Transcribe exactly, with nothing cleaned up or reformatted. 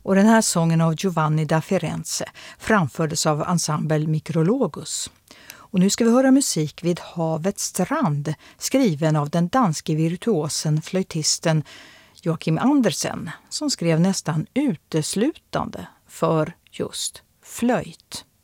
Och den här sången av Giovanni da Firenze framfördes av ensemble Micrologus. Och nu ska vi höra musik vid havets strand, skriven av den danske virtuosen flöjtisten Joakim Andersen, som skrev nästan uteslutande för just flöjt.